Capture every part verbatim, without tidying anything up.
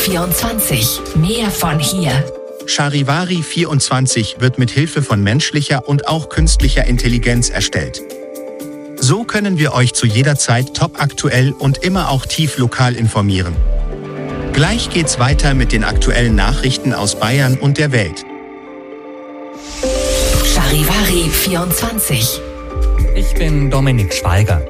vierundzwanzig. Mehr von hier. Charivari vierundzwanzig wird mit Hilfe von menschlicher und auch künstlicher Intelligenz erstellt. So können wir euch zu jeder Zeit topaktuell und immer auch tief lokal informieren. Gleich geht's weiter mit den aktuellen Nachrichten aus Bayern und der Welt. Charivari vierundzwanzig. Ich bin Dominik Schweiger.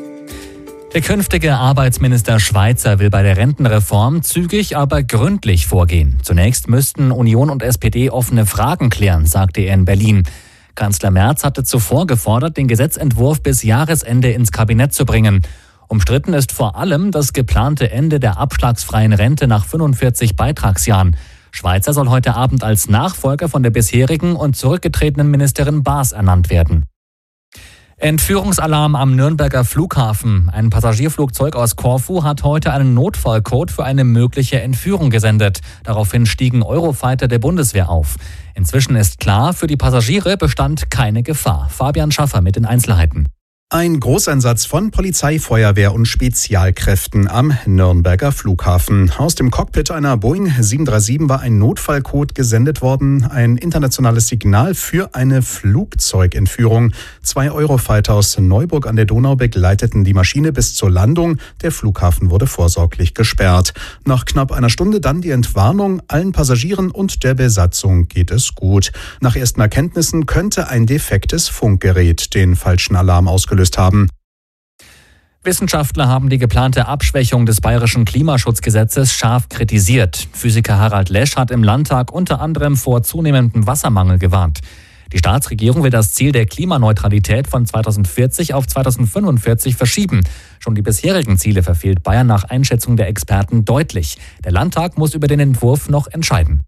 Der künftige Arbeitsminister Schweizer will bei der Rentenreform zügig, aber gründlich vorgehen. Zunächst müssten Union und S P D offene Fragen klären, sagte er in Berlin. Kanzler Merz hatte zuvor gefordert, den Gesetzentwurf bis Jahresende ins Kabinett zu bringen. Umstritten ist vor allem das geplante Ende der abschlagsfreien Rente nach fünfundvierzig Beitragsjahren. Schweizer soll heute Abend als Nachfolger von der bisherigen und zurückgetretenen Ministerin Baas ernannt werden. Entführungsalarm am Nürnberger Flughafen. Ein Passagierflugzeug aus Korfu hat heute einen Notfallcode für eine mögliche Entführung gesendet. Daraufhin stiegen Eurofighter der Bundeswehr auf. Inzwischen ist klar, für die Passagiere bestand keine Gefahr. Fabian Schaffer mit den Einzelheiten. Ein Großeinsatz von Polizei, Feuerwehr und Spezialkräften am Nürnberger Flughafen. Aus dem Cockpit einer Boeing sieben drei sieben war ein Notfallcode gesendet worden. Ein internationales Signal für eine Flugzeugentführung. Zwei Eurofighter aus Neuburg an der Donau begleiteten die Maschine bis zur Landung. Der Flughafen wurde vorsorglich gesperrt. Nach knapp einer Stunde dann die Entwarnung. Allen Passagieren und der Besatzung geht es gut. Nach ersten Erkenntnissen könnte ein defektes Funkgerät den falschen Alarm ausgelöst haben. Wissenschaftler haben die geplante Abschwächung des bayerischen Klimaschutzgesetzes scharf kritisiert. Physiker Harald Lesch hat im Landtag unter anderem vor zunehmendem Wassermangel gewarnt. Die Staatsregierung will das Ziel der Klimaneutralität von zweitausendvierzig auf zweitausendfünfundvierzig verschieben. Schon die bisherigen Ziele verfehlt Bayern nach Einschätzung der Experten deutlich. Der Landtag muss über den Entwurf noch entscheiden.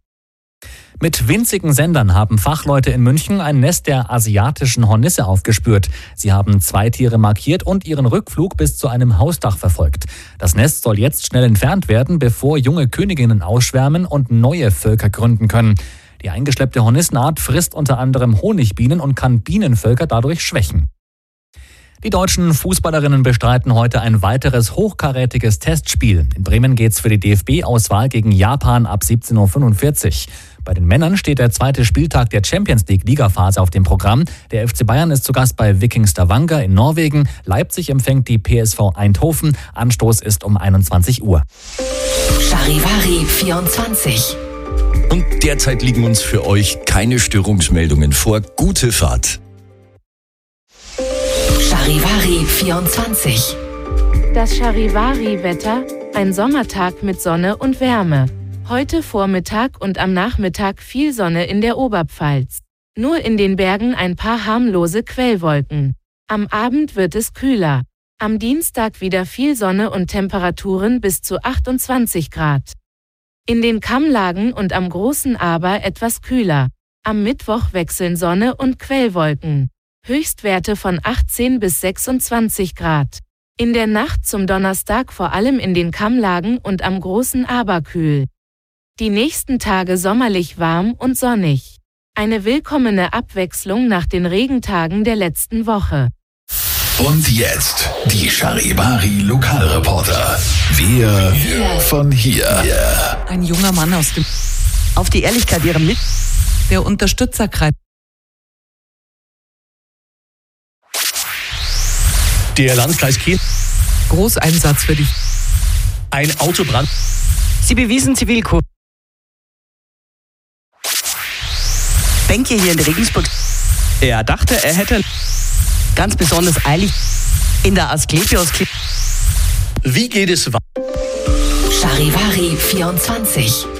Mit winzigen Sendern haben Fachleute in München ein Nest der asiatischen Hornisse aufgespürt. Sie haben zwei Tiere markiert und ihren Rückflug bis zu einem Hausdach verfolgt. Das Nest soll jetzt schnell entfernt werden, bevor junge Königinnen ausschwärmen und neue Völker gründen können. Die eingeschleppte Hornissenart frisst unter anderem Honigbienen und kann Bienenvölker dadurch schwächen. Die deutschen Fußballerinnen bestreiten heute ein weiteres hochkarätiges Testspiel. In Bremen geht's für die D F B-Auswahl gegen Japan ab siebzehn Uhr fünfundvierzig. Bei den Männern steht der zweite Spieltag der Champions League-Ligaphase auf dem Programm. Der F C Bayern ist zu Gast bei Viking Stavanger in Norwegen. Leipzig empfängt die P S V Eindhoven. Anstoß ist um einundzwanzig Uhr. Charivari vierundzwanzig. Und derzeit liegen uns für euch keine Störungsmeldungen vor. Gute Fahrt. Charivari vierundzwanzig. Das Charivari-Wetter, ein Sommertag mit Sonne und Wärme. Heute Vormittag und am Nachmittag viel Sonne in der Oberpfalz. Nur in den Bergen ein paar harmlose Quellwolken. Am Abend wird es kühler. Am Dienstag wieder viel Sonne und Temperaturen bis zu achtundzwanzig Grad. In den Kammlagen und am Großen Aber etwas kühler. Am Mittwoch wechseln Sonne und Quellwolken. Höchstwerte von achtzehn bis sechsundzwanzig Grad. In der Nacht zum Donnerstag vor allem in den Kammlagen und am Großen Aber kühl. Die nächsten Tage sommerlich warm und sonnig. Eine willkommene Abwechslung nach den Regentagen der letzten Woche. Und jetzt die Charivari Lokalreporter. Wir von hier. Ein junger Mann aus dem... Auf die Ehrlichkeit ihrer Mit... Der Unterstützerkreis. Der Landkreis Kiel. Großeinsatz für die... Ein Autobrand. Sie bewiesen Zivilcourage. Bänke hier in Regensburg. Er dachte, er hätte... Ganz besonders eilig in der Asklepios. Wie geht es weiter? Charivari vierundzwanzig.